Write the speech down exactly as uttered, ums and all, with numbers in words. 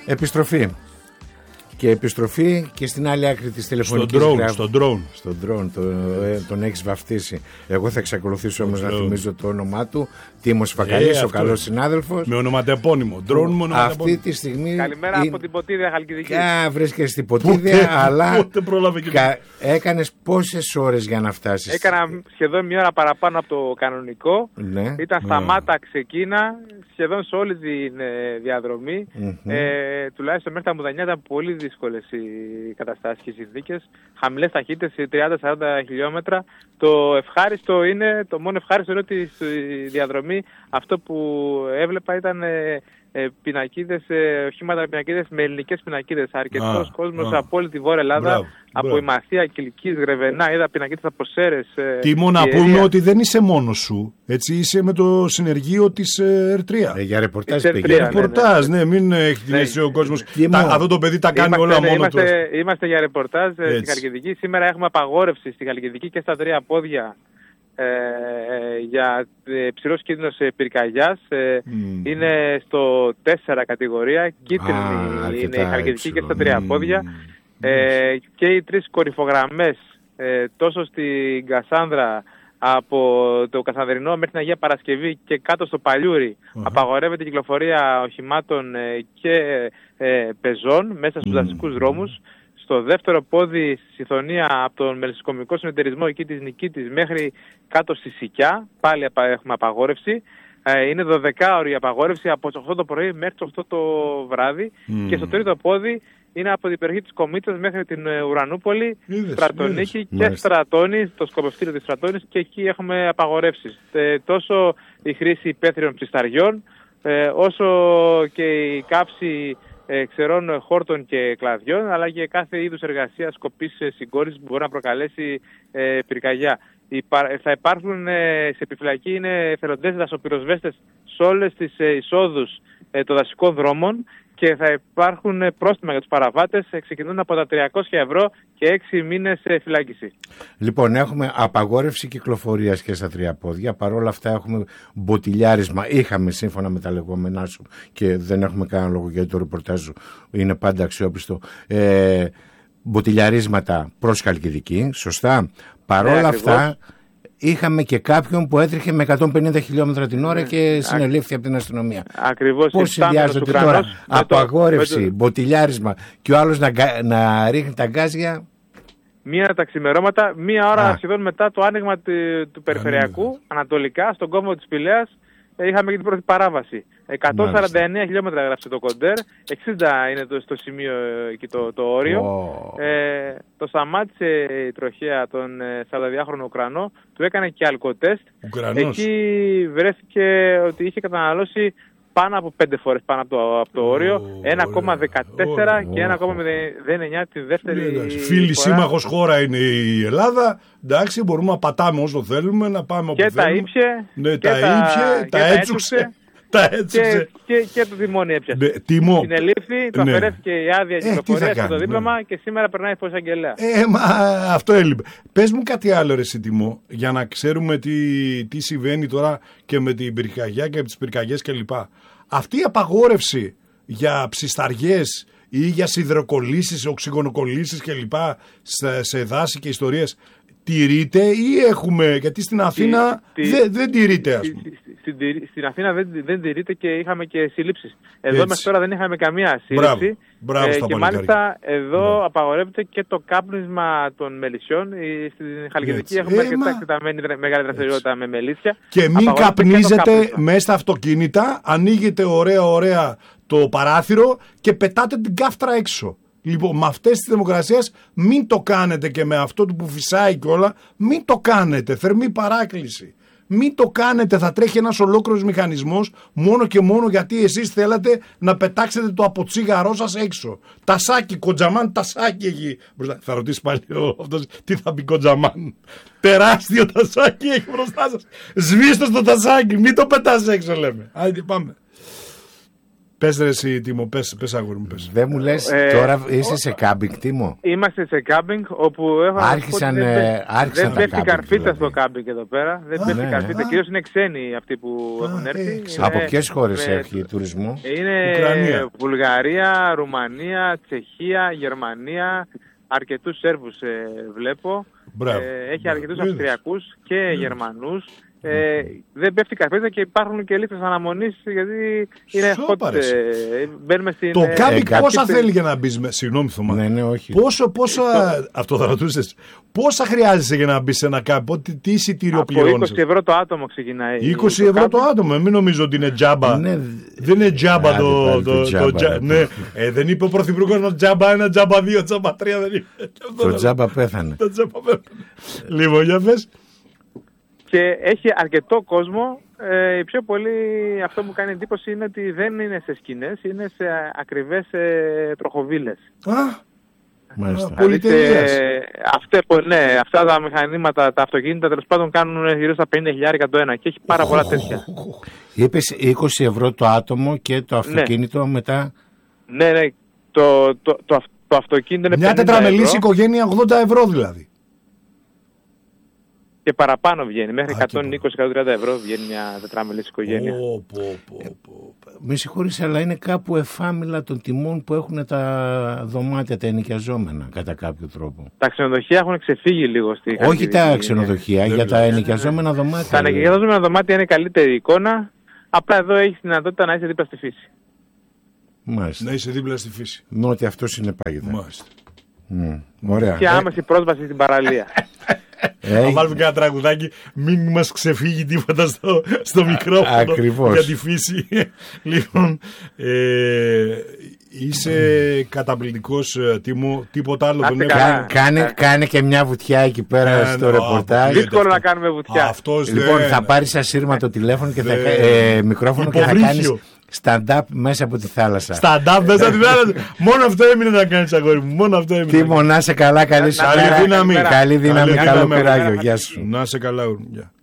Επιστροφή. Και επιστροφή και στην άλλη άκρη της τηλεφωνικής γραμμής. Στον drone. Στον drone, το, ε, τον έχεις βαφτίσει. Εγώ θα εξακολουθήσω όμως να θυμίζω το όνομά του. Τίμος Φακαλής, ε, ο καλός συνάδελφος. Με ονοματεπώνυμο. Drone με ονοματεπώνυμο. Αυτή τη στιγμή. Καλημέρα είναι... από την Ποτίδια Χαλκιδική. Α, βρίσκεσαι στην Ποτίδια, αλλά. Πότε πρόλαβε και κα... έκανες πόσες ώρες για να φτάσεις? Έκανα σχεδόν μια ώρα παραπάνω από το κανονικό. Ναι. Ήταν σταμάτα, ξεκίνα, σχεδόν σε όλη τη ε, διαδρομή. Mm-hmm. Ε, τουλάχιστον μέχρι τα Μουδανιά ήταν πολύ δύσκολες οι καταστάσεις και οι συνθήκες. Χαμηλές ταχύτητες, τριάντα με σαράντα χιλιόμετρα. Το ευχάριστο είναι, το μόνο ευχάριστο είναι ότι στη διαδρομή αυτό που έβλεπα ήταν ε, ε, πινακίδες, ε, οχήματα πινακίδες με ελληνικές πινακίδες. Αρκετός ah, κόσμος ah. από όλη τη Βόρεια Ελλάδα, μπράβο, από μπράβο. Ημαθία, Κιλκής, Γρεβενά, είδα πινακίδες από Σέρες. Ε, Τίμω, να πούμε ότι δεν είσαι μόνος σου. Έτσι, είσαι με το συνεργείο της Ερτρία. Ε, για ρεπορτάζ. Για ρεπορτάζ, ναι, ναι, ναι, μην έχει την αίσθηση ο κόσμος. Αυτό το παιδί τα κάνει είμαστε, όλα μόνο του. Είμαστε, είμαστε για ρεπορτάζ ε, στη Χαλκιδική. Σήμερα έχουμε απαγόρευση στη Χαλκιδική και στα τρία πόδια. Ε, για ε, ψηλός κίνδυνος ε, πυρκαγιάς ε, mm. είναι στο τέσσερα κατηγορία, κίτρινη ah, είναι η Χαλκιδική και στα τρία mm. πόδια ε, και οι τρεις κορυφογραμμές ε, τόσο στην Κασάνδρα από το Κασανδρινό μέχρι την Αγία Παρασκευή και κάτω στο Παλιούρι uh-huh. απαγορεύεται η κυκλοφορία οχημάτων ε, και ε, πεζών μέσα στους mm. δασικούς δρόμους. Στο δεύτερο πόδι στη Σιθωνία από τον μελισσοκομικό συνεταιρισμό εκεί της Νικήτης μέχρι κάτω στη Σικιά, πάλι έχουμε απαγόρευση. Ε, είναι δωδεκάωρη η απαγόρευση από τις οκτώ το πρωί μέχρι τις οκτώ το βράδυ. Mm. Και στο τρίτο πόδι είναι από την περιοχή της Κομίτσας μέχρι την Ουρανούπολη, είδες, Στρατονίκη είδες. Και Μάλιστα. Στρατώνη, το σκοπευτήριο της Στρατώνης, και εκεί έχουμε απαγορεύσεις. Ε, τόσο η χρήση υπαίθριων ψισταριών, ε, όσο και η κάψη Ε, ξερών χόρτων και κλαδιών, αλλά και κάθε είδους εργασία σκοπής ε, συγκόρησης που μπορεί να προκαλέσει ε, πυρκαγιά. Υπά, θα υπάρχουν ε, σε επιφυλακή είναι εθελοντές δασοπυροσβέστες σε όλες τις ε, εισόδους ε, των δασικών δρόμων και θα υπάρχουν ε, πρόστιμα για τους παραβάτες, ε, ξεκινούν από τα τριακόσια ευρώ και έξι μήνες ε, φυλάκιση. Λοιπόν, έχουμε απαγόρευση κυκλοφορίας και στα τρία πόδια. Παρ' όλα αυτά έχουμε μποτιλιάρισμα. Είχαμε σύμφωνα με τα λεγόμενά σου και δεν έχουμε κανένα λόγο γιατί το ρεπορτάζ σου είναι πάντα αξιόπιστο. Ε, μποτιλιαρίσματα προς Χαλκιδική, σωστά. Παρ' όλα ναι, αυτά είχαμε και κάποιον που έτρεχε με εκατόν πενήντα χιλιόμετρα την ώρα και συνελήφθη από την αστυνομία. Ακριβώς. Πώς συνδυάζονται τώρα το, απαγόρευση, το, μποτιλιάρισμα και ο άλλος να, να ρίχνει τα γκάζια? Μία τα ξημερώματα, μία ώρα Α. σχεδόν μετά το άνοιγμα του, του περιφερειακού, Α. ανατολικά, στον κόμβο της Πηλαίας, είχαμε και την πρώτη παράβαση. εκατόν σαράντα εννέα χιλιόμετρα γράψε το κοντέρ, εξήντα είναι το, στο σημείο εκεί το, το όριο. Oh. Ε, το σταμάτησε η τροχέα τον σαρανταδυάχρονο Ουκρανό, του έκανε και αλκοτέστ. Εκεί βρέθηκε ότι είχε καταναλώσει πάνω από πέντε φορές πάνω από το, από το όριο, oh, ένα κόμμα δεκατέσσερα oh, και ένα κόμμα εννιά τη δεύτερη yeah, φίλη σύμμαχος χώρα είναι η Ελλάδα. Εντάξει, μπορούμε να πατάμε όσο θέλουμε, να πάμε όπου και θέλουμε. Τα ήπιε, ναι, και τα ήπιε, τα έτσουξε. Τα και, και, και το δημόνιο έπιασε. Ναι, τιμό. Συνελήφθη, του ναι. αφαιρέθηκε η άδεια κυκλοφορίας ε, και το δίπλωμα ναι. και σήμερα περνάει φως αγγελέα. Ε, μα αυτό έλειπε. Πες μου κάτι άλλο ρε εσύ Τιμό, για να ξέρουμε τι, τι συμβαίνει τώρα και με την πυρκαγιά και με τις πυρκαγιές κλπ. Αυτή η απαγόρευση για ψισταριές ή για σιδεροκολλήσεις, οξυγονοκολλήσεις κλπ. Σε, σε δάση και ιστορίες τηρείται ή έχουμε, γιατί στην Αθήνα τι, δεν, δεν τηρείται ας πούμε. Στην, στην Αθήνα δεν, δεν τηρείται και είχαμε και συλλήψεις. Εδώ μέχρι τώρα δεν είχαμε καμία σύλληψη. Μπράβο, ε, και μάλιστα εδώ Μπράβο. απαγορεύεται και το κάπνισμα των μελισσιών. Στην Χαλκιδική έχουμε αρκετά εκτεταμένη μεγάλη δραστηριότητα με μελίσια. Και μην καπνίζετε μέσα στα αυτοκίνητα, ανοίγετε ωραία ωραία το παράθυρο και πετάτε την κάφτρα έξω. Λοιπόν, με αυτές τις δημοκρασίες μην το κάνετε και με αυτό που φυσάει και όλα, μην το κάνετε, θερμή παράκληση. Μην το κάνετε, θα τρέχει ένας ολόκληρος μηχανισμός μόνο και μόνο γιατί εσείς θέλατε να πετάξετε το αποτσίγαρό σας έξω. Τασάκι, κοντζαμάν, τασάκι έχει. Θα ρωτήσει πάλι αυτός τι θα πει κοντζαμάν. Τεράστιο τασάκι έχει μπροστά σας. Σβήστε το τασάκι, μην το πετάς έξω λέμε. Άιντε πάμε. Πες ρε εσύ Τίμο, πες, πες αγόρι μου, πες. Δεν μου λες, ε, τώρα είσαι σε κάμπινγκ, Τίμο. Είμαστε σε κάμπινγκ όπου έχω άρχισαν, δεν, ε, άρχισαν δεν πέφτει καρφίτσα δηλαδή στο κάμπινγκ εδώ πέρα. Δεν πέφτει ναι, καρφίτσα, ναι. κυρίως είναι ξένοι αυτοί που α, έχουν έρθει. Ε, είναι, από ποιες χώρες με, έχει τουρισμό? Είναι Ουκρανία. Βουλγαρία, Ρουμανία, Τσεχία, Γερμανία. Αρκετούς Σέρβους ε, βλέπω. Ε, έχει αρκετούς Αυστριακούς και mm. Γερμανούς. Ε, δεν πέφτει καρφίτσα και υπάρχουν και λίστες αναμονής γιατί είναι hot. Ε, μπαίνουμε στην, το ε, κάμπινγκ ε, πόσα ε, θέλει για να μπεις με... Συγγνώμη Θωμά. Ναι, ναι, όχι. Πόσο, πόσα... αυτό θα ρωτούσες. Πόσα χρειάζεσαι για να μπεις σε ένα κάμπινγκ? Τι, τι εισιτήριο πληρώνεις? Από είκοσι ευρώ το άτομο ξεκινάει. είκοσι ευρώ το άτομο. Μην νομίζω ότι είναι τζάμπα. Ναι, δεν είναι τζάμπα το... το, το, τζάμπα, το τζα... ναι. ε, δεν είπε ο Πρωθυπουργός μας τζάμπα ένα, τζάμπα δύο, τζάμπα τρία. Δεν είπε. Το τζάμπα πέθανε. Το τζάμπα πέθανε. Λοιπόν, για πες. Και έχει αρκετό κόσμο. Ε, πιο πολύ αυτό που κάνει εντύπωση είναι ότι δεν είναι σε σκηνές, είναι σε ακριβές ε, τροχοβίλες. Α, μάλιστα. Πολυτελείας. Αυτά, ναι, αυτά τα μηχανήματα, τα αυτοκίνητα τέλος πάντων κάνουν γύρω στα πενήντα χιλιάδες το ένα και έχει πάρα πολλά τέτοια. Είπες είκοσι ευρώ το άτομο και το αυτοκίνητο ναι. μετά. Ναι, ναι, το, το, το, το, το αυτοκίνητο είναι μια τετραμελής οικογένεια ογδόντα ευρώ δηλαδή. Και παραπάνω βγαίνει, μέχρι εκατόν είκοσι με εκατόν τριάντα ευρώ βγαίνει μια τετράμελης οικογένεια. Πω, πω, πω, πω. Με συγχωρείς, αλλά είναι κάπου εφάμιλα των τιμών που έχουν τα δωμάτια, τα ενοικιαζόμενα, κατά κάποιο τρόπο. Τα ξενοδοχεία έχουν ξεφύγει λίγο στη Όχι Χαλκιδική. τα ξενοδοχεία, για τα ενοικιαζόμενα δωμάτια. Τα ενοικιαζόμενα δωμάτια είναι καλύτερη εικόνα, απλά εδώ έχεις δυνατότητα να είσαι δίπλα στη φύση. Μάλιστα. Να είσαι δίπλα στη φύση. Ναι, ότι αυτό συνεπάγεται. Μάλιστα. Mm, ωραία. Και άμεση πρόσβαση στην παραλία. Θα βάλουμε και ένα τραγουδάκι, μην μας ξεφύγει τίποτα στο, στο μικρόφωνο. Ακριβώς. Για τη φύση. Λοιπόν, ε, είσαι καταπληκτικός, Τίμο, τίποτα άλλο δεν έχω. Κάνε, κάνε και μια βουτιά εκεί πέρα ε, στο ρεπορτάζ. Δύσκολο να κάνουμε βουτιά. Αυτός λοιπόν, δεν... θα πάρεις ασύρματο τηλέφωνο και θα, ε, μικρόφωνο και θα κάνεις stand-up μέσα από τη θάλασσα. Stand-up μέσα από τη θάλασσα. Μόνο αυτό έμεινε να κάνεις, αγόρι μου. Μόνο αυτό έμεινε. Τίμο, να σε καλά, καλή σου μέρα. Καλή δύναμη. Καλή δύναμη, καλό κουράγιο. Γεια σου. Να σε καλά, αγόρι μου.